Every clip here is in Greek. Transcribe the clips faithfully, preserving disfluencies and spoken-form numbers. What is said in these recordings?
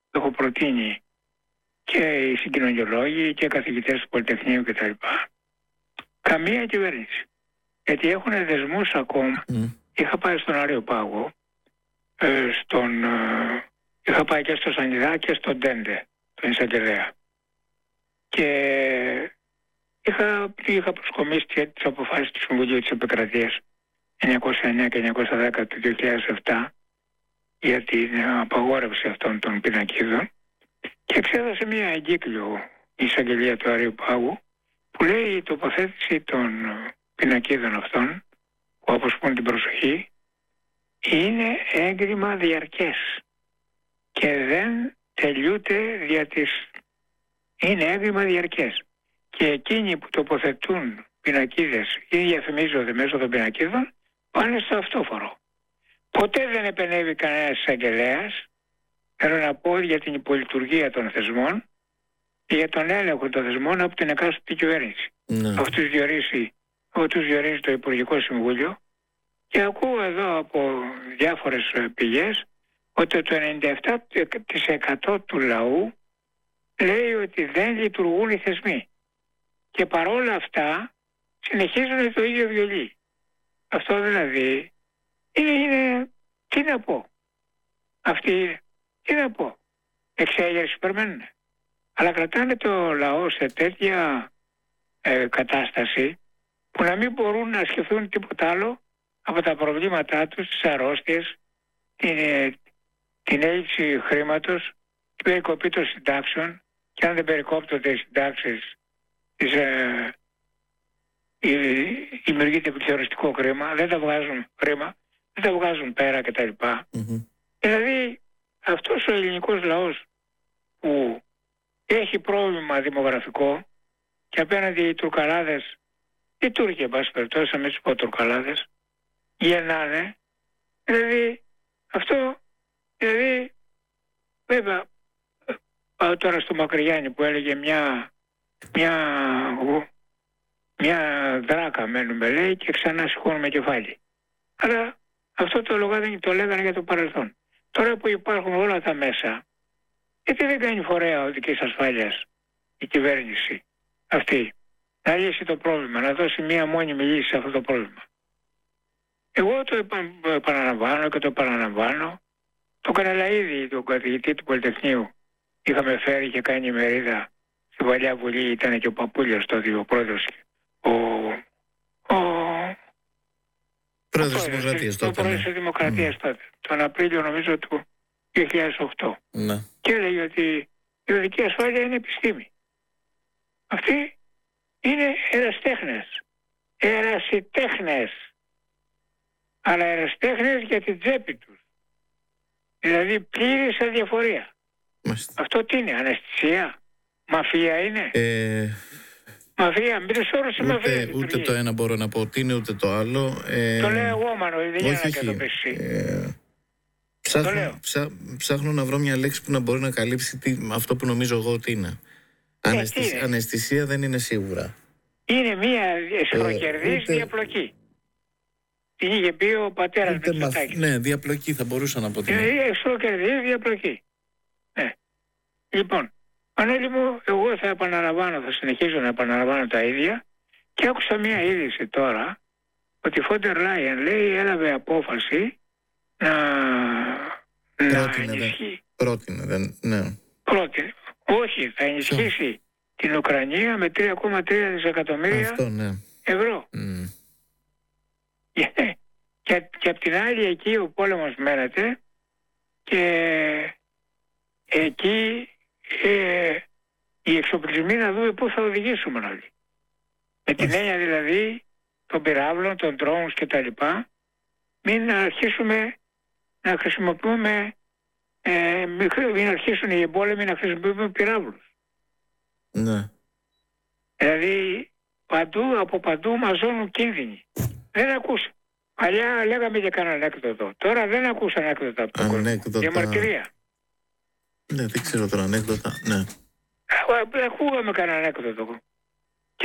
έχω προτείνει και οι συγκοινωνιολόγοι και οι καθηγητές του Πολυτεχνείου κτλ. Καμία κυβέρνηση. Γιατί έχουν δεσμούς ακόμα. Mm. Είχα πάει στον Αριοπάγο, ε, στον, ε, είχα πάει και στο Σανιδά και στον Τέντε, τον εισαγγελέα. Και είχα, είχα προσκομίσει τις αποφάσεις του Συμβουλίου της Επικρατείας εννιακόσια εννέα και εννιακόσια δέκα του δύο χιλιάδες επτά για την απαγόρευση αυτών των πινακίδων και εξέδωσε μια εγκύκλιο η εισαγγελία του Αριοπάγου που λέει η τοποθέτηση των πινακίδων αυτών που αποσπούν την προσοχή είναι έγκριμα διαρκές και δεν τελειούται δια της... είναι έγκριμα διαρκές και εκείνοι που τοποθετούν πινακίδες ή διαφημίζονται μέσω των πινακίδων πάνε στο αυτόφορο. Ποτέ δεν επενέβη κανένας εισαγγελέας, θέλω να πω, για την υπολειτουργία των θεσμών και για τον έλεγχο των θεσμών από την εκάστοτε κυβέρνηση. Ναι. Αυτούς διορίσει, αυτούς διορίσει το Υπουργικό Συμβούλιο και ακούω εδώ από διάφορες πηγές ότι το ενενήντα επτά τοις εκατό του λαού λέει ότι δεν λειτουργούν οι θεσμοί. Και παρόλα αυτά συνεχίζουν το ίδιο βιολί. Αυτό δηλαδή είναι, είναι τι να πω. Αυτοί, τι να πω. Εξέγερση περιμένουν. Αλλά κρατάνε το λαό σε τέτοια ε, κατάσταση που να μην μπορούν να σκεφτούν τίποτα άλλο από τα προβλήματά τους, τις αρρώστιες, την, ε, την έλλειψη χρήματος, την περικοπή των συντάξεων και αν δεν περικόπτονται οι συντάξεις της, ε, δημιουργείται επιθεωριστικό χρήμα, δεν τα βγάζουν χρήμα, δεν τα βγάζουν πέρα κτλ. Mm-hmm. Δηλαδή αυτός ο ελληνικός λαός που έχει πρόβλημα δημογραφικό και απέναντι οι Τουρκαλάδες, οι Τούρκοι εν πάση περιπτώσει, να μην τους πω Τουρκαλάδες, γεννάνε, δηλαδή αυτό, δηλαδή βέβαια πάω τώρα στο Μακρυγιάννη που έλεγε μια μια, μια δράκα μένουμε λέει και ξανά σηκώνουμε κεφάλι. Αλλά αυτό το λογάδι το λέγανε για το παρελθόν. Τώρα που υπάρχουν όλα τα μέσα, γιατί δεν κάνει φορέα οδικής ασφάλειας η κυβέρνηση αυτή να λύσει το πρόβλημα, να δώσει μία μόνιμη λύση σε αυτό το πρόβλημα. Εγώ το επαναλαμβάνω και το επαναλαμβάνω. Το Κανελαίδη, τον καθηγητή του Πολυτεχνείου, είχαμε φέρει και κάνει ημερίδα στην παλιά Βουλή, ήταν και ο Παπούλιος τότε, ο πρόεδρος, ο, ο πρόεδρος της Δημοκρατίας τότε. Ο πρόεδρος της Δημοκρατίας mm. τότε, τον Απρίλιο νομίζω του δύο χιλιάδες οκτώ. Mm. Και έλεγε ότι η οδική ασφάλεια είναι επιστήμη. Αυτοί είναι ερασιτέχνες, ερασιτέχνες, αλλά ερασιτέχνες για την τσέπη τους. Δηλαδή πλήρης αδιαφορία. Μάλιστα. Αυτό τι είναι, αναισθησία, μαφία είναι. Ε... Μαφία, μην τους όρους ούτε, μαφία. Ούτε ούτε το ένα μπορώ να πω ότι είναι, ούτε το άλλο. Ε... Το λέω εγώ, Μανώλη, δεν είναι και το πες εσύ. Ε... Ψάχνω, ψά, ψάχνω να βρω μια λέξη που να μπορεί να καλύψει τι, αυτό που νομίζω εγώ ότι είναι. Ε, Αναισθησία, είναι. Αναισθησία δεν είναι σίγουρα. Είναι μια εσχροκερδής ε, ούτε... διαπλοκή. Την είχε πει ο πατέρας Μητσοτάκης. Ναι, διαπλοκή θα μπορούσα να πω. Είναι εσχροκερδής διαπλοκή. Ναι. Λοιπόν, Μανώλη μου, εγώ θα επαναλαμβάνω, θα συνεχίζω να επαναλαμβάνω τα ίδια και άκουσα μια είδηση τώρα ότι η Φόντερ Λάιεν λέει έλαβε απόφαση να, πρότεινε, να ενισχύει. Πρότεινε, δεν, ναι. Πρότεινε. Όχι, θα ενισχύσει so. την Ουκρανία με τρία κόμμα τρία δισεκατομμύρια Αυτό, ναι. ευρώ. Mm. Και, και, και απ' την άλλη εκεί ο πόλεμος μένεται και εκεί ε, οι εξοπλισμοί να δούμε πού θα οδηγήσουμε όλοι. Με την έννοια δηλαδή των πυράβλων, των drones και τα λοιπά, μην αρχίσουμε να χρησιμοποιούμε, ε, μην αρχίσουν οι εμπόλεμοι να χρησιμοποιούμε πυράβλους. Ναι. Δηλαδή παντού, από παντού μαζώνουν κίνδυνοι. Δεν ακούσα. Παλιά λέγαμε και κανένα ανέκδοτο. Τώρα δεν ακούσα ανέκδοτα από τον κόσμο. Διαμαρτυρία. Ναι, δεν ξέρω τώρα ανέκδοτα. Ναι. Ακούγαμε κανένα ανέκδοτο. Και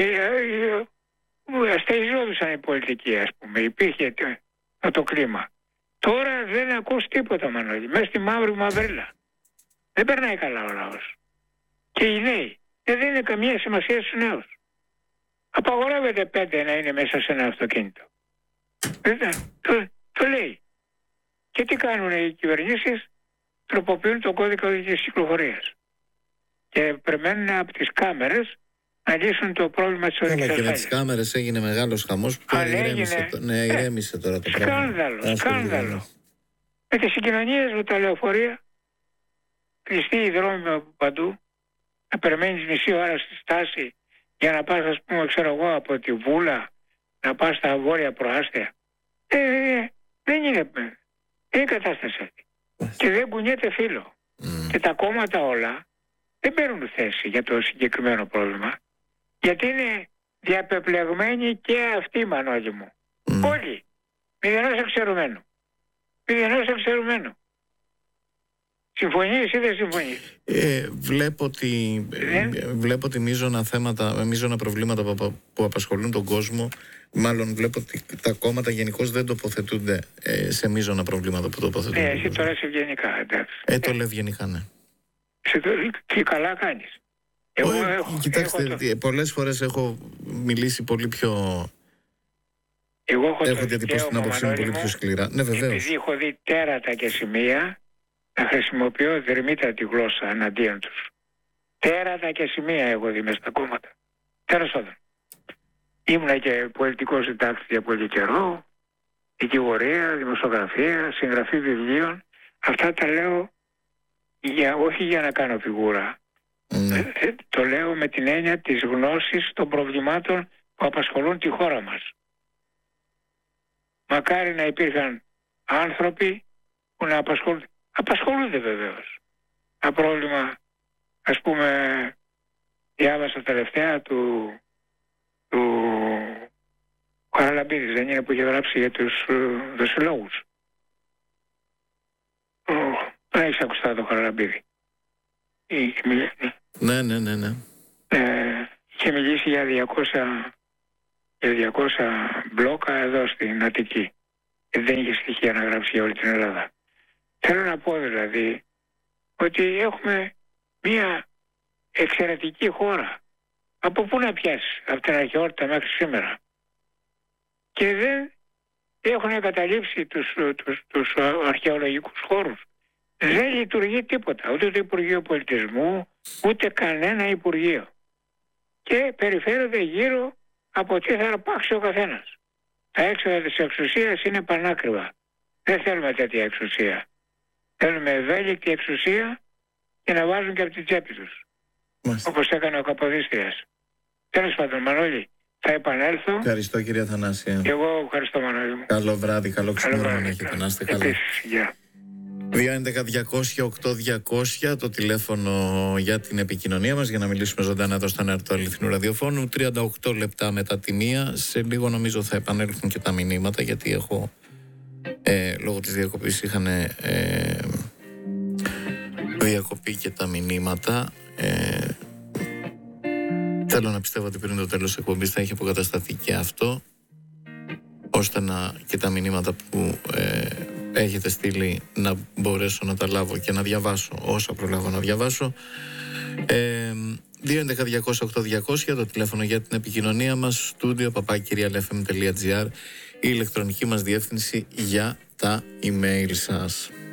ε, αστεϊζόντουσαν οι πολιτικοί, ας πούμε. Υπήρχε το, το κλίμα. Τώρα δεν ακούς τίποτα, Μανώλη. Μέσα στη μαύρη μαυρίλα. Δεν περνάει καλά ο λαός. Και οι νέοι. Δεν δίνει καμία σημασία στους νέους. Απαγορεύεται πέντε να είναι μέσα σε ένα αυτοκίνητο. Δεν το, το λέει. Και τι κάνουν οι κυβερνήσεις? Τροποποιούν τον κώδικα οδικής κυκλοφορίας. Και περιμένουν από τις κάμερες να λύσουν το πρόβλημα της οδικής ασφάλειας. Και με τις κάμερες έγινε μεγάλος χαμός που τώρα ηρέμησε, ναι, ηρέμησε τώρα το πρόβλημα. Σκάνδαλο, σκάνδαλο. Με τις συγκοινωνίες, με τα λεωφορεία, κλειστοί οι δρόμοι από παντού, να περιμένεις μισή ώρα στη στάση για να πας, ας πούμε, ξέρω εγώ, από τη Βούλα, να πας στα βόρεια προάστια. Ε, ε, δεν είναι, δεν είναι κατάσταση αυτή. Και δεν κουνιέται φύλλο. Mm. Και τα κόμματα όλα δεν παίρνουν θέση για το συγκεκριμένο πρόβλημα. Γιατί είναι διαπεπλεγμένοι και αυτοί, Μανώλη μου. Mm. Όλοι. Μηδενός εξαιρουμένου. Μηδενός εξαιρουμένου. Συμφωνείς ή δεν συμφωνείς? Ε, βλέπω ότι, ε, βλέπω ότι μείζωνα θέματα, μείζωνα προβλήματα που, που απασχολούν τον κόσμο. Μάλλον βλέπω ότι τα κόμματα γενικώς δεν τοποθετούνται ε, σε μείζωνα προβλήματα που τοποθετούνται. Ναι, εσύ τώρα είσαι ευγενικά, εντάξει. Ε, το λέω ευγενικά, ναι. Σε το, και καλά κάνεις. Εγώ Ό, έχω, κοιτάξτε, έχω το... πολλές φορές έχω μιλήσει πολύ πιο... Εγώ έχω, έχω διατυπώσει την άποψή μου πολύ πιο σκληρά. Ναι, βεβαίως. Επειδή έχω δει τέρατα και σημεία, να χρησιμοποιώ δερμήτατη γλώσσα εναντίον τους. Τέρατα και σημεία έχω δει μέσα στα κόμματα. Τέλος πάντων. Ήμουνα και πολιτικός συντάκτης για πολύ καιρό, δικηγορία, δημοσιογραφία, συγγραφή βιβλίων. Αυτά τα λέω για, όχι για να κάνω φιγούρα. Mm. Ε, το λέω με την έννοια της γνώσης των προβλημάτων που απασχολούν τη χώρα μας. Μακάρι να υπήρχαν άνθρωποι που να απασχολούνται. Απασχολούνται βεβαίως. Ένα πρόβλημα, ας πούμε, διάβασα τελευταία του, του Χαραλαμπίδης, δεν είναι, που είχε γράψει για τους uh, δοσιλόγους. Δεν έχεις ακουστά το Χαραλαμπίδη? Ναι, ναι, ναι, ναι. Ε, είχε μιλήσει για διακόσια, για διακόσια μπλόκα εδώ στην Αττική. Και δεν είχε στοιχεία να γράψει για όλη την Ελλάδα. Θέλω να πω δηλαδή ότι έχουμε μια εξαιρετική χώρα. Από πού να πιάσει, από την αρχαιότητα μέχρι σήμερα. Και δεν έχουν εγκαταλείψει τους, τους, τους αρχαιολογικούς χώρους. Δεν λειτουργεί τίποτα, ούτε το Υπουργείο Πολιτισμού, ούτε κανένα Υπουργείο. Και περιφέρονται γύρω από τι θα αρπάξει ο καθένας. Τα έξοδα της εξουσίας είναι πανάκριβα. Δεν θέλουμε τέτοια εξουσία. Θέλουμε ευέλικτη εξουσία και να βάζουν και από την τσέπη τους. Μάλιστα. Όπως έκανε ο Καποδίστριας. Τέλος πάντων, Μανώλη, θα επανέλθω. Ευχαριστώ, κύριε Αθανάση. Και εγώ ευχαριστώ, Μανώλη μου. Καλό βράδυ, καλό ξημέρωμα να έχετε. Να είστε καλά. δύο έντεκα διακόσια οκτώ διακόσια το τηλέφωνο για την επικοινωνία μας, για να μιλήσουμε ζωντανά εδώ στον αέρα του Αληθινού Ραδιοφώνου. τριάντα οκτώ λεπτά μετά τη μία. Σε λίγο νομίζω θα επανέλθουν και τα μηνύματα, γιατί έχω ε, λόγω της διακοπής είχαν ε, διακοπεί και τα μηνύματα. ε, Θέλω να πιστεύω ότι πριν το τέλος της εκπομπής θα έχει αποκατασταθεί και αυτό, ώστε να και τα μηνύματα που ε, έχετε στείλει να μπορέσω να τα λάβω και να διαβάσω όσα προλάβω να διαβάσω. ε, δύο έντεκα διακόσια οκτώ διακόσια το τηλέφωνο για την επικοινωνία μας, στούντιο παπάκι realfm τελεία gr, η ηλεκτρονική μας διεύθυνση για τα email σας.